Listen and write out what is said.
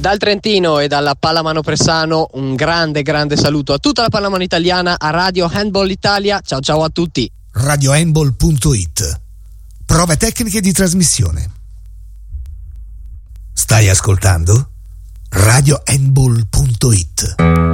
Dal Trentino e dalla Pallamano Pressano un grande saluto a tutta la pallamano italiana, a Radio Handball Italia. Ciao ciao a tutti. RadioHandball.it. Prove tecniche di trasmissione. Stai ascoltando? RadioHandball.it.